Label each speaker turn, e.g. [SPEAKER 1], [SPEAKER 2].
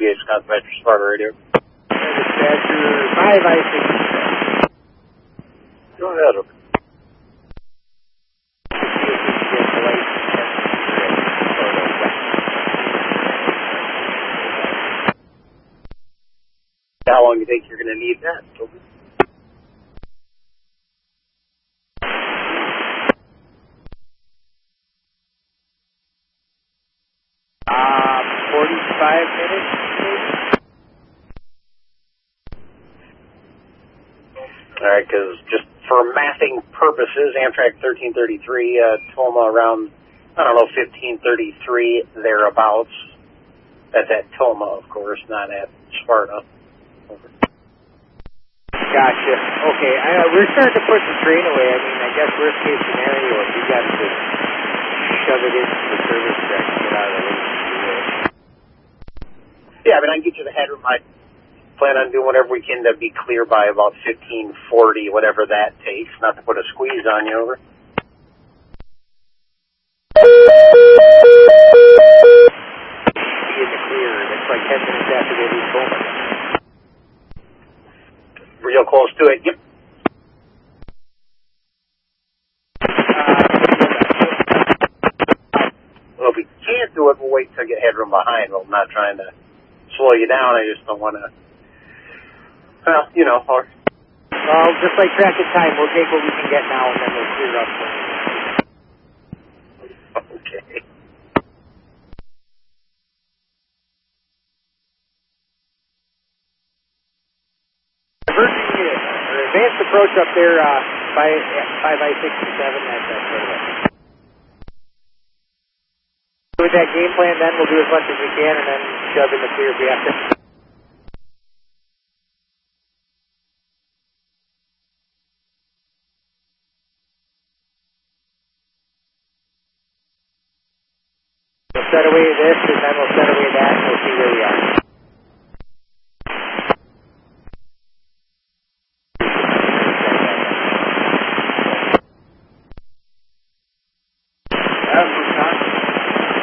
[SPEAKER 1] QVH, Constantine Sparta Radio.
[SPEAKER 2] Dispatcher 5I-67.
[SPEAKER 1] Go ahead. How long do you think you're going to need that?
[SPEAKER 2] 45 minutes, maybe?
[SPEAKER 1] All right, because just for mathing purposes, Amtrak 1333, Toma around, 1533, thereabouts. That's at Toma, of course, not at Sparta. Over.
[SPEAKER 2] Gotcha. Okay, we're starting to push the train away. I mean, I guess worst case scenario, if you got to shove it into the service track and get out of the way.
[SPEAKER 1] Yeah, I mean, I can get you the headroom. I plan on doing whatever we can to be clear by about 1540, whatever that takes. Not to put a squeeze on you, over.
[SPEAKER 2] Be in the clear. That's like 10 minutes after they leave Toma.
[SPEAKER 1] Real close to it. Yep. Well, if we can't do it, we'll wait till I get headroom behind. Well, I'm not trying to slow you down. I just don't want to, or...
[SPEAKER 2] Well, just like track of time, we'll take what we can get now and then we'll clear up.
[SPEAKER 1] Okay.
[SPEAKER 2] Advanced approach up there by 5I-67, that's sort of it. With that game plan, then we'll do as much as we can and then shove in the clear if we have to. We'll set away this and then we'll set away that and we'll see where we are.